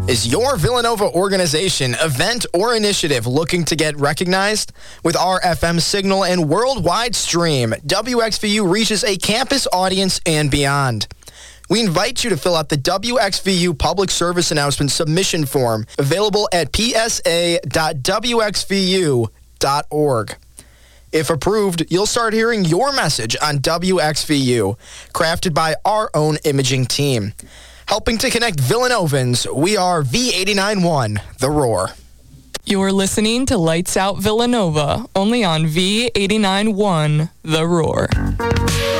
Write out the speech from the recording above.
Is your Villanova organization, event, or initiative looking to get recognized? With our FM signal and worldwide stream, WXVU reaches a campus audience and beyond. We invite you to fill out the WXVU Public Service Announcement submission form, available at psa.wxvu.org. If approved, you'll start hearing your message on WXVU, crafted by our own imaging team. Helping to connect Villanovans, we are V89.1, The Roar. You're listening to Lights Out Villanova, only on V89.1, The Roar.